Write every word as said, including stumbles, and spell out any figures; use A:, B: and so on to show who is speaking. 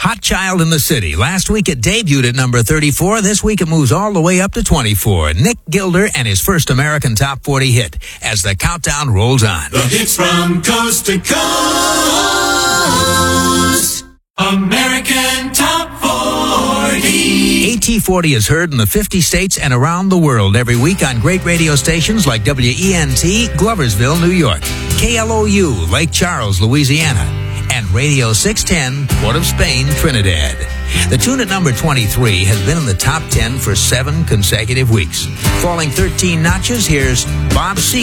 A: Hot Child in the City. Last week it debuted at number thirty-four. This week it moves all the way up to twenty-four. Nick Gilder and his first American Top forty hit as the countdown rolls on.
B: The hits from coast to coast. American Top forty.
A: A T forty is heard in the fifty states and around the world every week on great radio stations like W E N T, Gloversville, New York, K L O U, Lake Charles, Louisiana, and Radio six ten, Port of Spain, Trinidad. The tune at number twenty-three has been in the top ten for seven consecutive weeks. Falling thirteen notches, here's Bob Seger.